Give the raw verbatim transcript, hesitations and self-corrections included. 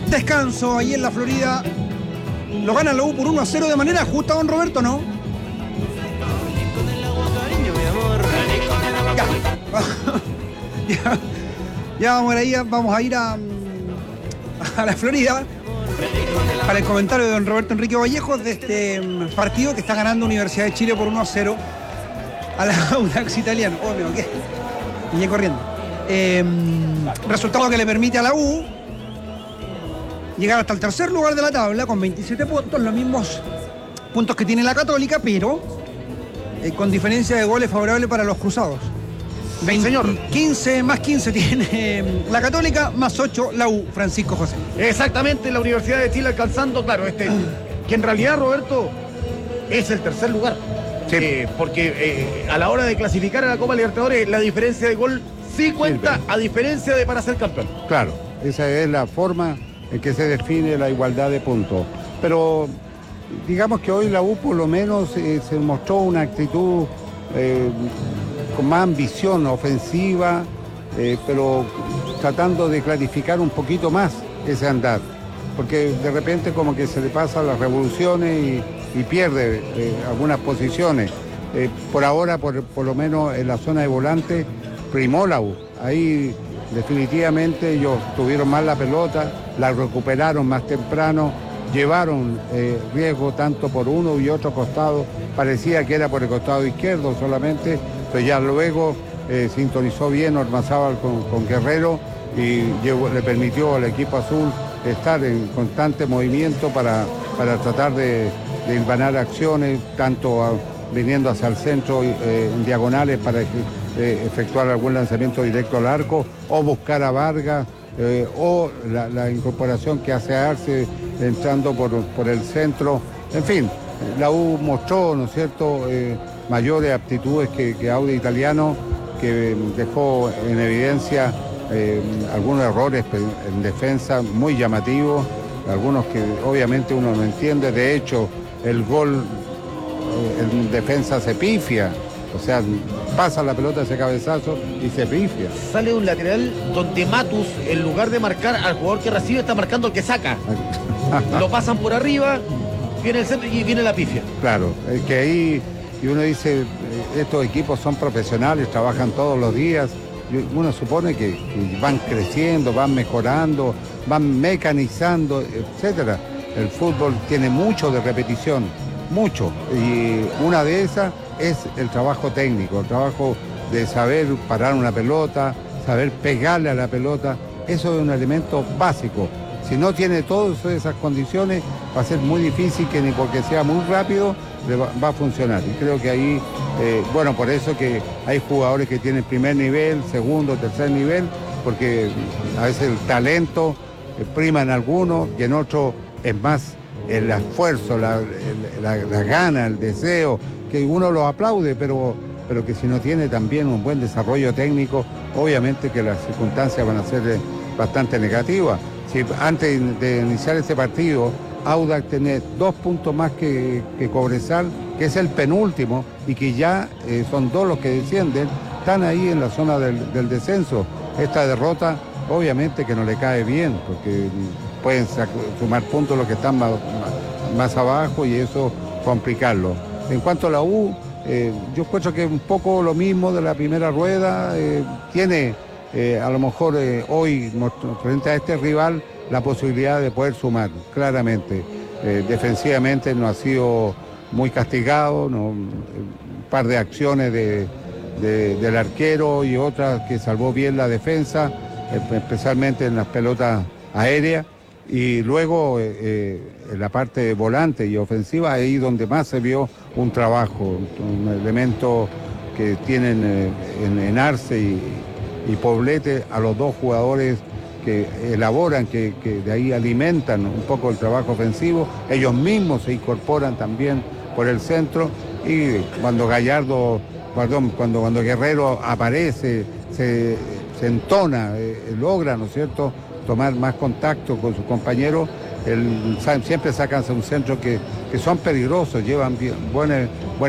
Descanso ahí en la Florida. Lo gana la U por uno a cero de manera justa, don Roberto, ¿no? Ya, ya, ya vamos a ir, vamos a, ir a, a la Florida para el comentario de don Roberto Enrique Vallejos de este partido que está ganando Universidad de Chile por uno a cero a la Audax Italiano. Oh, mío, ¿qué? Vine corriendo. Eh, resultado que le permite a la U llegar hasta el tercer lugar de la tabla con veintisiete puntos, los mismos puntos que tiene la Católica, pero eh, con diferencia de goles favorable para los cruzados. veinte, señor. quince más quince tiene eh, la Católica, más ocho la U, Francisco José. Exactamente, la Universidad de Chile alcanzando, claro, este, que en realidad, Roberto, es el tercer lugar. Sí. Eh, porque eh, a la hora de clasificar a la Copa Libertadores, la diferencia de gol sí cuenta, sí, a diferencia de para ser campeón. Claro, esa es la forma en que se define la igualdad de puntos. Pero digamos que hoy la U por lo menos eh, se mostró una actitud eh, con más ambición ofensiva, eh, pero tratando de clarificar un poquito más ese andar, porque de repente como que se le pasan las revoluciones y, y pierde eh, algunas posiciones. Eh, por ahora, por, por lo menos en la zona de volante, primó la U. Ahí definitivamente ellos tuvieron más la pelota, la recuperaron más temprano, llevaron eh, riesgo tanto por uno y otro costado, parecía que era por el costado izquierdo solamente, pero ya luego eh, sintonizó bien Ormazábal con, con Guerrero y llevó, le permitió al equipo azul estar en constante movimiento para, para tratar de, de hilvanar acciones, tanto a, viniendo hacia el centro eh, en diagonales para eh, efectuar algún lanzamiento directo al arco, o buscar a Vargas, eh, o la, la incorporación que hace Arce entrando por, por el centro. En fin, la U mostró, ¿no es cierto?, eh, mayores aptitudes que, que Audax Italiano, que dejó en evidencia eh, algunos errores en defensa muy llamativos, algunos que obviamente uno no entiende. De hecho, el gol en defensa se pifia, o sea, pasa la pelota ese cabezazo y se pifia. Sale un lateral donde Matus, en lugar de marcar al jugador que recibe, está marcando al que saca. Lo pasan por arriba, viene el centro y viene la pifia. Claro, es que ahí y uno dice, estos equipos son profesionales, trabajan todos los días, y uno supone que, que van creciendo, van mejorando, van mecanizando, etcétera. El fútbol tiene mucho de repetición, mucho, y una de esas es el trabajo técnico, el trabajo de saber parar una pelota, saber pegarle a la pelota. Eso es un elemento básico. Si no tiene todas esas condiciones, va a ser muy difícil que ni porque sea muy rápido le va, va a funcionar. Y creo que ahí, eh, bueno, por eso que hay jugadores que tienen primer nivel, segundo, tercer nivel, porque a veces el talento eh, prima en algunos y en otros es más el esfuerzo, la, la, la gana, el deseo, que uno lo aplaude, pero, pero que si no tiene también un buen desarrollo técnico, obviamente que las circunstancias van a ser eh, bastante negativas. Si antes de iniciar este partido, Audax tiene dos puntos más que, que Cobresal, que es el penúltimo, y que ya eh, son dos los que descienden, están ahí en la zona del, del descenso. Esta derrota, obviamente que no le cae bien, porque pueden sumar puntos los que están más, más abajo y eso complicarlo. En cuanto a la U, eh, yo encuentro que es un poco lo mismo de la primera rueda, eh, tiene eh, a lo mejor eh, hoy frente a este rival la posibilidad de poder sumar, claramente. Eh, defensivamente no ha sido muy castigado, ¿no? Un par de acciones de, de, del arquero y otras que salvó bien la defensa, eh, especialmente en las pelotas aéreas. Y luego eh, en la parte de volante y ofensiva, ahí donde más se vio un trabajo, un elemento que tienen eh, en, en Arce y, y Poblete, a los dos jugadores que elaboran, que, que de ahí alimentan un poco el trabajo ofensivo. Ellos mismos se incorporan también por el centro, y cuando Gallardo, perdón, cuando, cuando Guerrero aparece, se, se entona, eh, logra, ¿no es cierto?, tomar más contacto con sus compañeros. El, siempre sacan un centro que, que son peligrosos, llevan bien, buena, buena